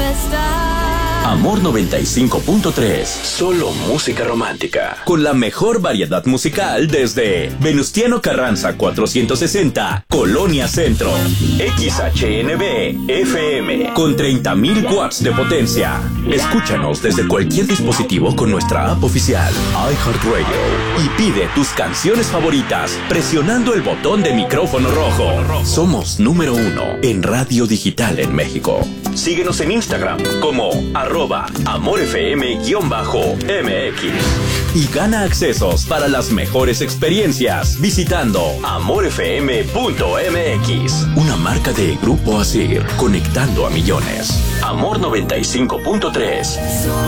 Amor 95.3, solo música romántica, con la mejor variedad musical desde Venustiano Carranza 460, Colonia Centro, XHNB FM, con 30,000 watts de potencia. Escúchanos desde cualquier dispositivo con nuestra app oficial, iHeartRadio, y pide tus canciones favoritas presionando el botón de micrófono rojo. Somos número 1 en radio digital en México. Síguenos en Instagram como @AmorFM_MX y gana accesos para las mejores experiencias visitando AmorFM.mx, una marca de Grupo Asir, conectando a millones. Amor 95.3.